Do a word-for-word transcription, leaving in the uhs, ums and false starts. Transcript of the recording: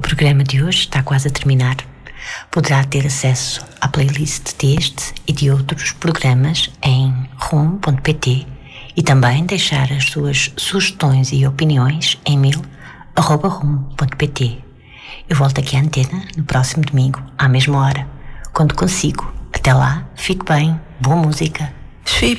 programa de hoje está quase a terminar. Poderá ter acesso à playlist deste e de outros programas em rum ponto pt e também deixar as suas sugestões e opiniões em mail arroba rum ponto pt. Eu volto aqui à antena no próximo domingo, à mesma hora, quando consigo. Até lá, fique bem, boa música.